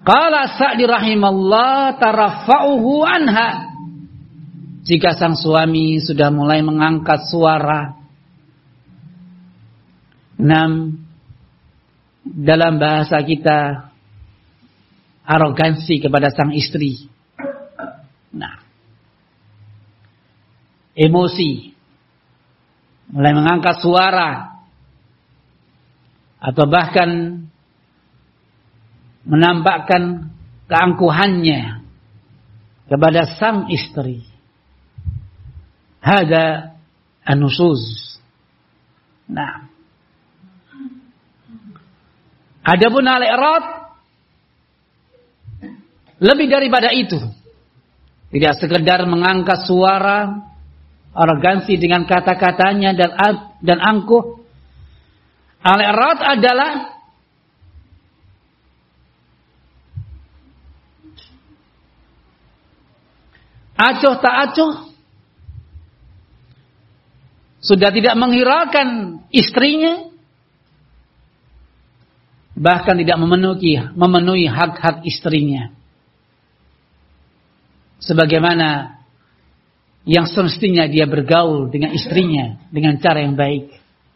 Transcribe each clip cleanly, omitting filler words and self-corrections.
Qala Sa'di rahimallah tarafa'uhu anha. Jika sang suami sudah mulai mengangkat suara, 6, dalam bahasa kita arogansi kepada sang istri. Nah, emosi, mulai mengangkat suara, atau bahkan menampakkan keangkuhannya kepada sang istri. Hada an-nusuz. Nah, adapun al-i'rad lebih daripada itu. Tidak sekedar mengangkat suara, arogansi dengan kata-katanya dan angkuh. Al-i'rad adalah acuh tak acuh, sudah tidak menghiraukan istrinya, bahkan tidak memenuhi hak-hak istrinya sebagaimana yang semestinya dia bergaul dengan istrinya dengan cara yang baik.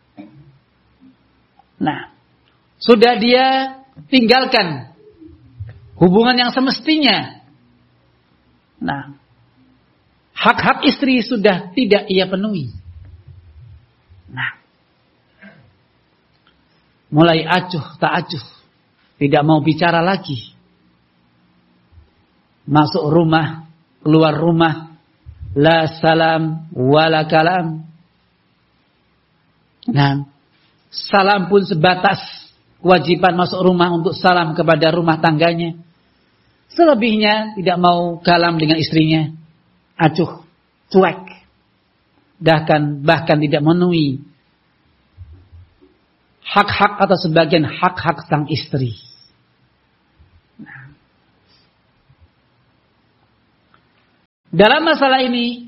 Nah, sudah dia tinggalkan hubungan yang semestinya. Nah, hak-hak istri sudah tidak ia penuhi. Nah, mulai acuh tak acuh, tidak mau bicara lagi. Masuk rumah, keluar rumah, la salam wala kalam. Nah, salam pun sebatas kewajiban masuk rumah untuk salam kepada rumah tangganya. Selebihnya tidak mau kalam dengan istrinya. Acuh, cuek. Bahkan tidak memenuhi hak-hak atau sebagian hak-hak sang istri. Nah, dalam masalah ini,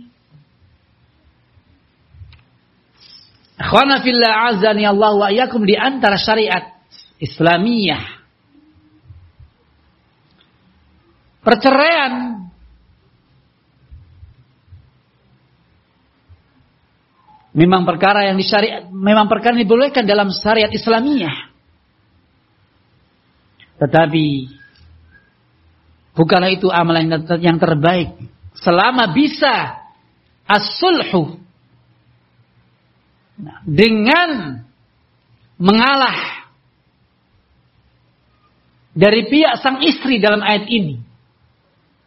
akhwana fillah azani Allah wa iyyakum, di antara syariat Islamiyah, perceraian memang perkara yang dibolehkan dalam syariat Islamiyah. Tetapi bukanlah itu amalan yang terbaik selama bisa as-sulhu, dengan mengalah dari pihak sang istri dalam ayat ini.